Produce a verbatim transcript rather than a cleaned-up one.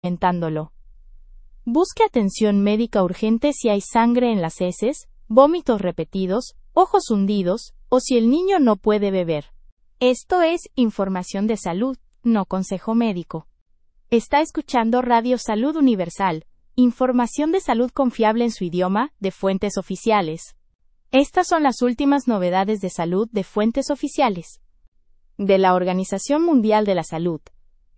alimentándolo. Busque atención médica urgente si hay sangre en las heces, vómitos repetidos, ojos hundidos, o si el niño no puede beber. Esto es información de salud, no consejo médico. Está escuchando Radio Salud Universal, información de salud confiable en su idioma, de fuentes oficiales. Estas son las últimas novedades de salud de fuentes oficiales. De la Organización Mundial de la Salud,